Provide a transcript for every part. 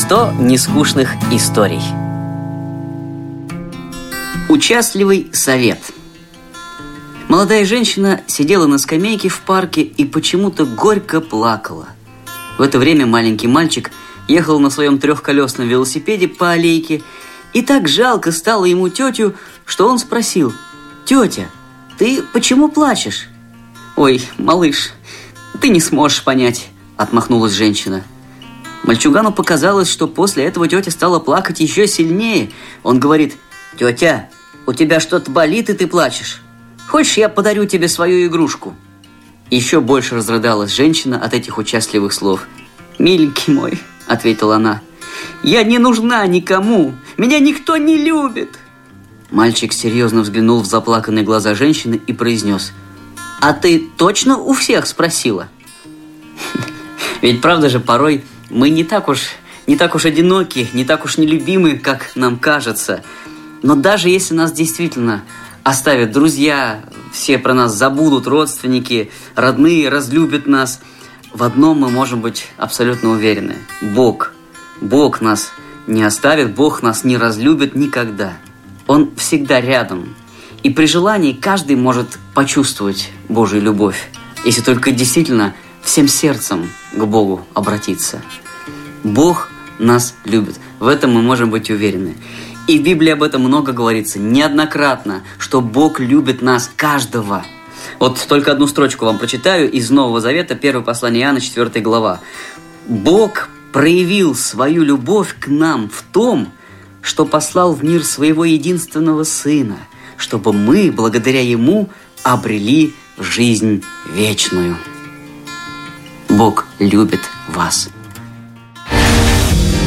100 нескучных историй. Участливый совет. Молодая женщина сидела на скамейке в парке и почему-то горько плакала. В это время маленький мальчик ехал на своем трехколесном велосипеде по аллейке, и так жалко стало ему тетю, что он спросил: «Тетя, ты почему плачешь?» «Ой, малыш, ты не сможешь понять», – отмахнулась женщина. Мальчугану показалось, что после этого тетя стала плакать еще сильнее. Он говорит: «Тетя, у тебя что-то болит, и ты плачешь? Хочешь, я подарю тебе свою игрушку?» Еще больше разрыдалась женщина от этих участливых слов. «Миленький мой», – ответила она, – «я не нужна никому, меня никто не любит». Мальчик серьезно взглянул в заплаканные глаза женщины и произнес: «А ты точно у всех спросила?» Ведь правда же, порой мы не так уж одиноки, не так уж нелюбимы, как нам кажется. Но даже если нас действительно оставят друзья, все про нас забудут, родственники, родные разлюбят нас, в одном мы можем быть абсолютно уверены. Бог нас не оставит, Бог нас не разлюбит никогда. Он всегда рядом. И при желании каждый может почувствовать Божью любовь, если только действительно всем сердцем к Богу обратиться. Бог нас любит. В этом мы можем быть уверены. И в Библии об этом много говорится, неоднократно, что Бог любит нас, каждого. Вот только одну строчку вам прочитаю из Нового Завета, 1 послание Иоанна, 4 глава. «Бог проявил свою любовь к нам в том, что послал в мир своего единственного Сына, чтобы мы, благодаря Ему, обрели жизнь вечную». Бог любит вас.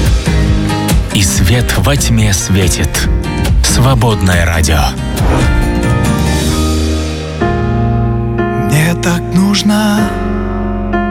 И свет во тьме светит. Свободное радио.